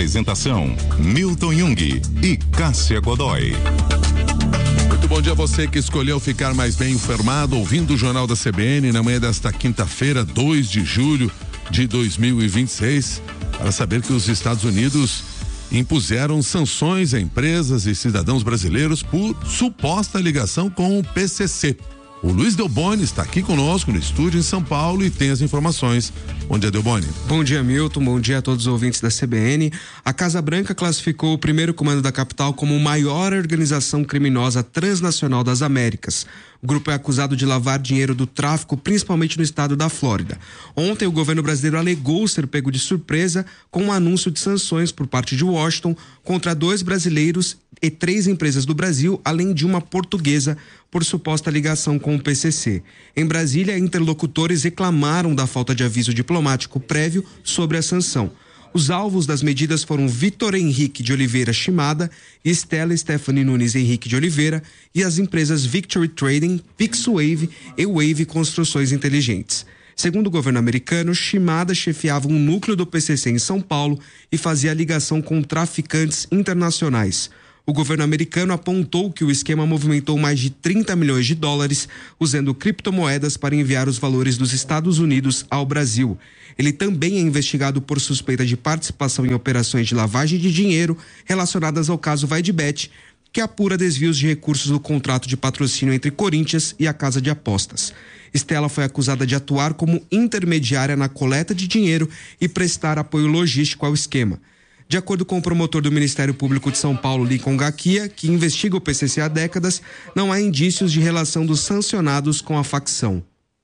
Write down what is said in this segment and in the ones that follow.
Apresentação: Milton Jung e Cássia Godoy. Muito bom dia a você que escolheu ficar mais bem informado ouvindo o Jornal da CBN na manhã desta quinta-feira, 2 de julho de 2026, para saber que os Estados Unidos impuseram sanções a empresas e cidadãos brasileiros por suposta ligação com o PCC. O Luiz Delboni está aqui conosco no estúdio em São Paulo e tem as informações. Bom dia, Delboni. Bom dia, Milton. Bom dia a todos os ouvintes da CBN. A Casa Branca classificou o primeiro comando da capital como a maior organização criminosa transnacional das Américas. O grupo é acusado de lavar dinheiro do tráfico, principalmente no estado da Flórida. Ontem, o governo brasileiro alegou ser pego de surpresa com um anúncio de sanções por parte de Washington contra 2 brasileiros e 3 empresas do Brasil, além de uma portuguesa, por suposta ligação com o PCC. Em Brasília, interlocutores reclamaram da falta de aviso diplomático prévio sobre a sanção. Os alvos das medidas foram Vitor Henrique de Oliveira Shimada, Estela Stephanie Nunes Henrique de Oliveira e as empresas Victory Trading, PixWave e Wave Construções Inteligentes. Segundo o governo americano, Shimada chefiava um núcleo do PCC em São Paulo e fazia ligação com traficantes internacionais. O governo americano apontou que o esquema movimentou mais de 30 milhões de dólares usando criptomoedas para enviar os valores dos Estados Unidos ao Brasil. Ele também é investigado por suspeita de participação em operações de lavagem de dinheiro relacionadas ao caso Vaidbet, que apura desvios de recursos do contrato de patrocínio entre Corinthians e a casa de apostas. Estela foi acusada de atuar como intermediária na coleta de dinheiro e prestar apoio logístico ao esquema. De acordo com o promotor do Ministério Público de São Paulo, Lincoln Gaquia, que investiga o PCC há décadas, não há indícios de relação dos sancionados com a facção.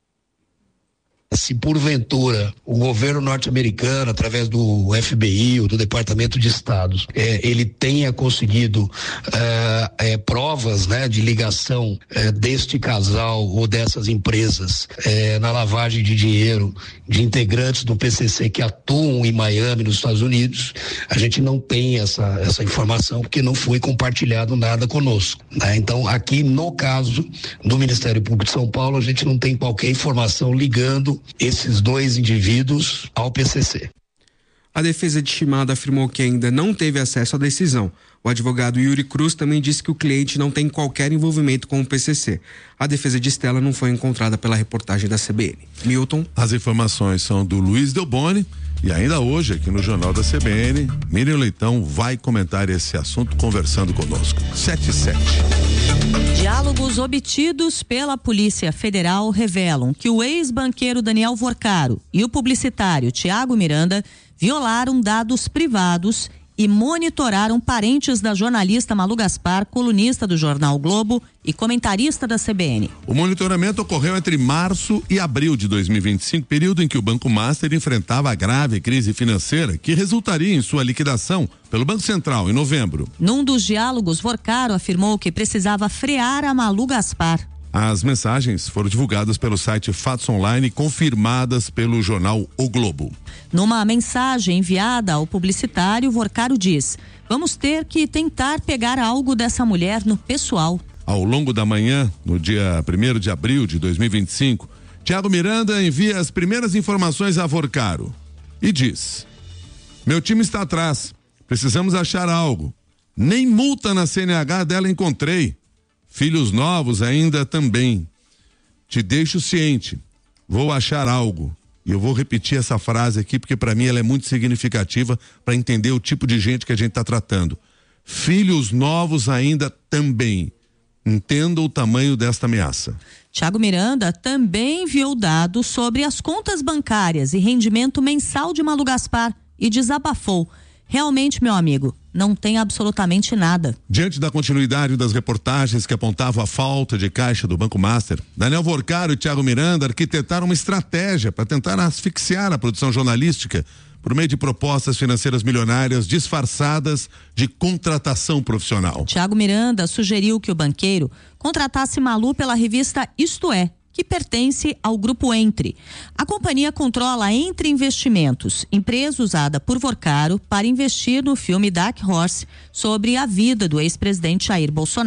Se porventura o governo norte-americano, através do FBI ou do Departamento de Estado, ele tenha conseguido provas, né, de ligação deste casal ou dessas empresas na lavagem de dinheiro de integrantes do PCC que atuam em Miami, nos Estados Unidos, a gente não tem essa informação porque não foi compartilhado nada conosco, né? Então, aqui no caso do Ministério Público de São Paulo, a gente não tem qualquer informação ligando esses 2 indivíduos ao PCC. A defesa de Shimada afirmou que ainda não teve acesso à decisão. O advogado Yuri Cruz também disse que o cliente não tem qualquer envolvimento com o PCC. A defesa de Estela não foi encontrada pela reportagem da CBN. Milton. As informações são do Luiz Delboni e ainda hoje aqui no Jornal da CBN, Miriam Leitão vai comentar esse assunto conversando conosco. 7:07. Diálogos obtidos pela Polícia Federal revelam que o ex-banqueiro Daniel Vorcaro e o publicitário Tiago Miranda violaram dados privados e monitoraram parentes da jornalista Malu Gaspar, colunista do jornal Globo e comentarista da CBN. O monitoramento ocorreu entre março e abril de 2025, período em que o Banco Master enfrentava a grave crise financeira que resultaria em sua liquidação pelo Banco Central em novembro. Num dos diálogos, Vorcaro afirmou que precisava frear a Malu Gaspar. As mensagens foram divulgadas pelo site Fatos Online e confirmadas pelo jornal O Globo. Numa mensagem enviada ao publicitário, Vorcaro diz: "Vamos ter que tentar pegar algo dessa mulher no pessoal." Ao longo da manhã, no dia 1º de abril de 2025, Tiago Miranda envia as primeiras informações a Vorcaro e diz: "Meu time está atrás, precisamos achar algo. Nem multa na CNH dela encontrei. Filhos novos ainda também. Te deixo ciente. Vou achar algo." E eu vou repetir essa frase aqui porque para mim ela é muito significativa para entender o tipo de gente que a gente está tratando. Filhos novos ainda também. Entenda o tamanho desta ameaça. Tiago Miranda também enviou dados sobre as contas bancárias e rendimento mensal de Malu Gaspar e desabafou: "Realmente, meu amigo, não tem absolutamente nada." Diante da continuidade das reportagens que apontavam a falta de caixa do Banco Master, Daniel Vorcaro e Tiago Miranda arquitetaram uma estratégia para tentar asfixiar a produção jornalística por meio de propostas financeiras milionárias disfarçadas de contratação profissional. Tiago Miranda sugeriu que o banqueiro contratasse Malu pela revista Isto É, que pertence ao Grupo Entre. A companhia controla a Entre Investimentos, empresa usada por Vorcaro para investir no filme Dark Horse sobre a vida do ex-presidente Jair Bolsonaro.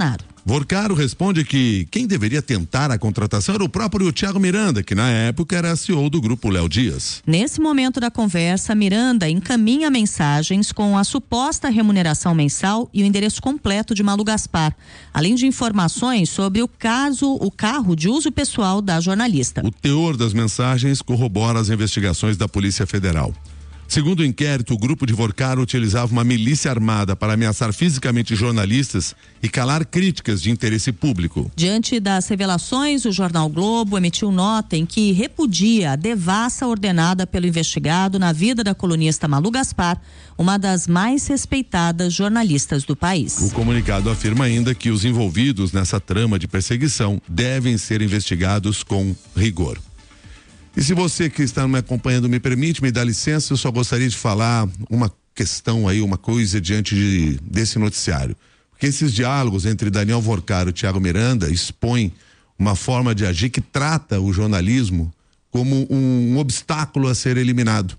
Vorcaro responde que quem deveria tentar a contratação era o próprio Tiago Miranda, que na época era CEO do grupo Léo Dias. Nesse momento da conversa, Miranda encaminha mensagens com a suposta remuneração mensal e o endereço completo de Malu Gaspar, além de informações sobre o carro de uso pessoal da jornalista. O teor das mensagens corrobora as investigações da Polícia Federal. Segundo o inquérito, o grupo de Vorcaro utilizava uma milícia armada para ameaçar fisicamente jornalistas e calar críticas de interesse público. Diante das revelações, o jornal Globo emitiu nota em que repudia a devassa ordenada pelo investigado na vida da colunista Malu Gaspar, uma das mais respeitadas jornalistas do país. O comunicado afirma ainda que os envolvidos nessa trama de perseguição devem ser investigados com rigor. E se você que está me acompanhando me permite, me dá licença, eu só gostaria de falar uma questão aí, uma coisa diante desse noticiário. Porque esses diálogos entre Daniel Vorcaro e Tiago Miranda expõem uma forma de agir que trata o jornalismo como um obstáculo a ser eliminado.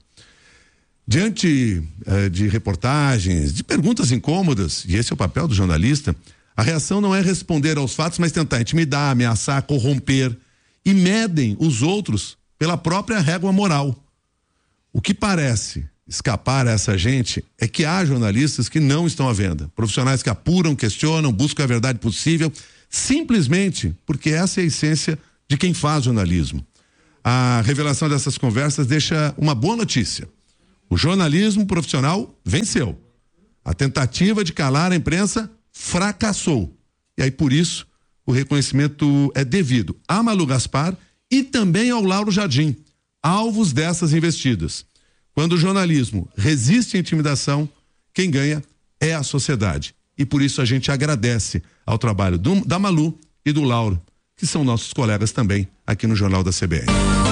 Diante de reportagens, de perguntas incômodas, e esse é o papel do jornalista, a reação não é responder aos fatos, mas tentar intimidar, ameaçar, corromper, e medem os outros pela própria régua moral. O que parece escapar a essa gente é que há jornalistas que não estão à venda, profissionais que apuram, questionam, buscam a verdade possível, simplesmente porque essa é a essência de quem faz jornalismo. A revelação dessas conversas deixa uma boa notícia. O jornalismo profissional venceu. A tentativa de calar a imprensa fracassou. E aí, por isso, o reconhecimento é devido a Malu Gaspar e também ao Lauro Jardim, alvos dessas investidas. Quando o jornalismo resiste à intimidação, quem ganha é a sociedade. E por isso a gente agradece ao trabalho da Malu e do Lauro, que são nossos colegas também aqui no Jornal da CBN.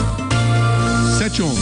7:11.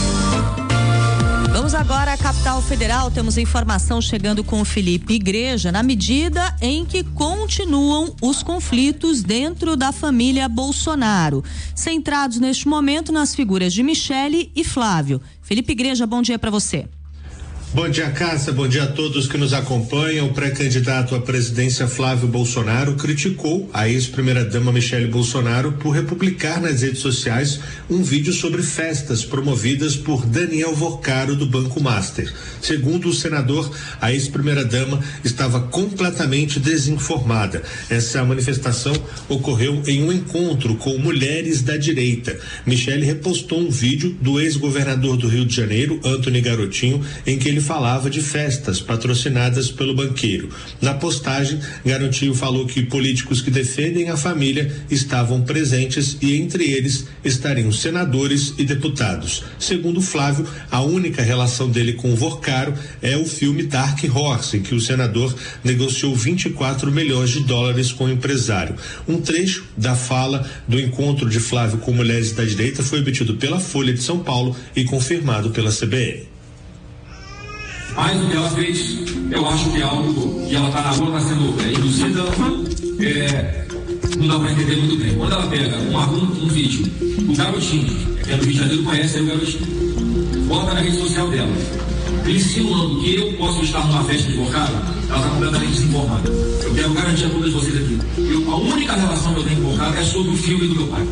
Vamos agora à capital federal, temos informação chegando com o Felipe Igreja, na medida em que continuam os conflitos dentro da família Bolsonaro, centrados neste momento nas figuras de Michele e Flávio. Felipe Igreja, bom dia para você. Bom dia, Cássia. Bom dia a todos que nos acompanham. O pré-candidato à presidência Flávio Bolsonaro criticou a ex-primeira-dama Michele Bolsonaro por republicar nas redes sociais um vídeo sobre festas promovidas por Daniel Vorcaro do Banco Master. Segundo o senador, a ex-primeira-dama estava completamente desinformada. Essa manifestação ocorreu em um encontro com mulheres da direita. Michele repostou um vídeo do ex-governador do Rio de Janeiro, Antony Garotinho, em que ele falava de festas patrocinadas pelo banqueiro. Na postagem, Garotinho falou que políticos que defendem a família estavam presentes e entre eles estariam senadores e deputados. Segundo Flávio, a única relação dele com o Vorcaro é o filme Dark Horse, em que o senador negociou 24 milhões de dólares com o empresário. Um trecho da fala do encontro de Flávio com mulheres da direita foi obtido pela Folha de São Paulo e confirmado pela CBN. Mas o que ela fez, eu acho que é algo que ela está na rua, está sendo induzida, não dá para entender muito bem. Quando ela pega um vídeo, o Garotinho, que é do Rio de Janeiro, conhece aí o Garotinho, bota na rede social dela, insinuando que eu posso estar numa festa de Vorcaro, ela está completamente desinformada. Eu quero garantir a todos vocês aqui. A única relação que eu tenho com Vorcaro é sobre o filme do meu pai.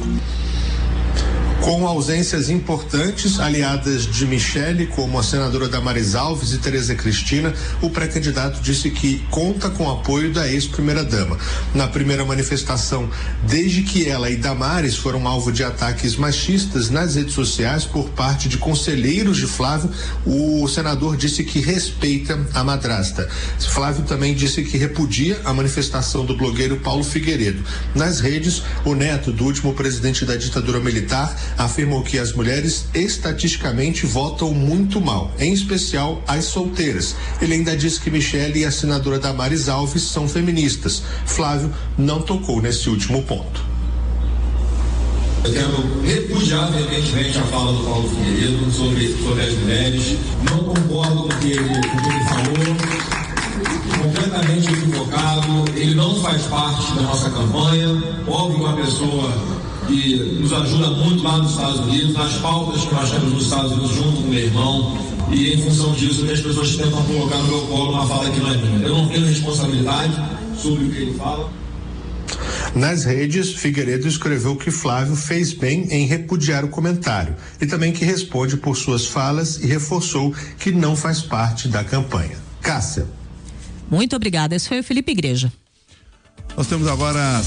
Com ausências importantes, aliadas de Michele, como a senadora Damares Alves e Tereza Cristina, o pré-candidato disse que conta com o apoio da ex-primeira-dama. Na primeira manifestação, desde que ela e Damares foram alvo de ataques machistas nas redes sociais por parte de conselheiros de Flávio, o senador disse que respeita a madrasta. Flávio também disse que repudia a manifestação do blogueiro Paulo Figueiredo. Nas redes, o neto do último presidente da ditadura militar afirmou que as mulheres estatisticamente votam muito mal, em especial as solteiras. Ele ainda disse que Michele e a senadora Damares Alves são feministas. Flávio não tocou nesse último ponto. Eu quero repudiar veementemente a fala do Paulo Figueiredo sobre as mulheres. Não concordo com o que ele falou. Completamente equivocado. Ele não faz parte da nossa campanha. Óbvio que uma pessoa que nos ajuda muito lá nos Estados Unidos, nas pautas que nós temos nos Estados Unidos junto com o meu irmão, e em função disso que as pessoas tentam colocar no meu colo uma fala que não é minha. Eu não tenho responsabilidade sobre o que ele fala. Nas redes, Figueiredo escreveu que Flávio fez bem em repudiar o comentário e também que responde por suas falas e reforçou que não faz parte da campanha. Cássia. Muito obrigada. Esse foi o Felipe Igreja. Nós temos agora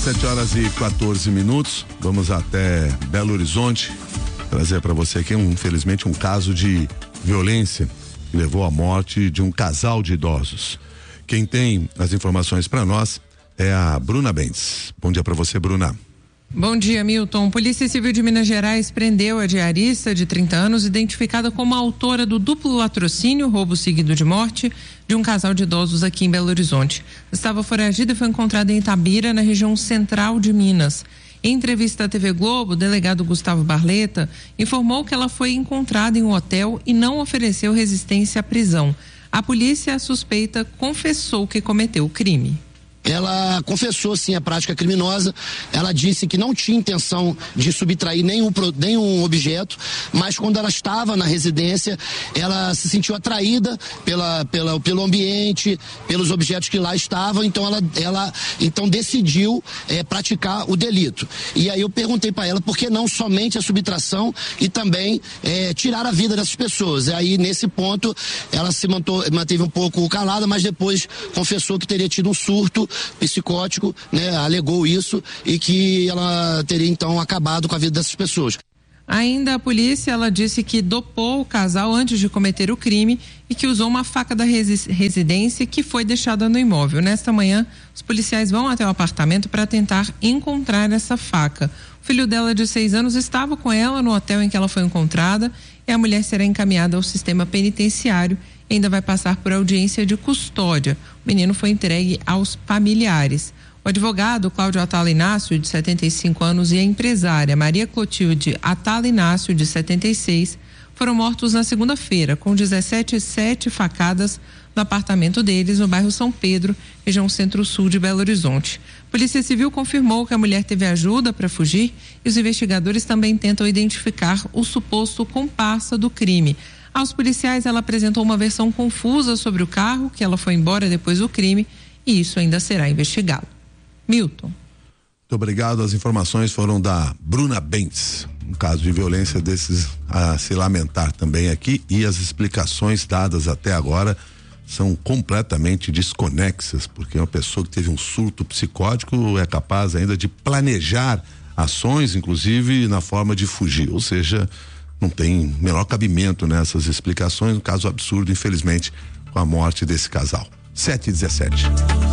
7h14. Vamos até Belo Horizonte trazer para você aqui, infelizmente, um caso de violência que levou à morte de um casal de idosos. Quem tem as informações para nós é a Bruna Bentes. Bom dia para você, Bruna. Bom dia, Milton. Polícia Civil de Minas Gerais prendeu a diarista de 30 anos, identificada como a autora do duplo latrocínio, roubo seguido de morte, de um casal de idosos aqui em Belo Horizonte. Estava foragida e foi encontrada em Itabira, na região central de Minas. Em entrevista à TV Globo, o delegado Gustavo Barleta informou que ela foi encontrada em um hotel e não ofereceu resistência à prisão. A polícia suspeita confessou que cometeu o crime. Ela confessou sim a prática criminosa. Ela disse que não tinha intenção de subtrair nenhum objeto, mas quando ela estava na residência, ela se sentiu atraída pelo ambiente, pelos objetos que lá estavam, então ela decidiu praticar o delito. E aí eu perguntei para ela por que não somente a subtração e também tirar a vida dessas pessoas. E aí nesse ponto ela se manteve um pouco calada, mas depois confessou que teria tido um surto psicótico, né, alegou isso e que ela teria então acabado com a vida dessas pessoas. Ainda a polícia, ela disse que dopou o casal antes de cometer o crime e que usou uma faca da residência que foi deixada no imóvel. Nesta manhã, os policiais vão até o apartamento para tentar encontrar essa faca. O filho dela, de 6 anos, estava com ela no hotel em que ela foi encontrada e a mulher será encaminhada ao sistema penitenciário e ainda vai passar por audiência de custódia. O menino foi entregue aos familiares. O advogado Cláudio Atala Inácio, de 75 anos, e a empresária Maria Clotilde Atala Inácio, de 76, foram mortos na segunda-feira, com 17 facadas no apartamento deles, no bairro São Pedro, região centro-sul de Belo Horizonte. A Polícia Civil confirmou que a mulher teve ajuda para fugir e os investigadores também tentam identificar o suposto comparsa do crime. Aos policiais, ela apresentou uma versão confusa sobre o carro, que ela foi embora depois do crime, e isso ainda será investigado. Milton. Muito obrigado. As informações foram da Bruna Bentes. Um caso de violência desses a se lamentar também aqui, e as explicações dadas até agora são completamente desconexas, porque uma pessoa que teve um surto psicótico é capaz ainda de planejar ações, inclusive na forma de fugir, ou seja, não tem menor cabimento nessas explicações. Um caso absurdo, infelizmente, com a morte desse casal. 7h17.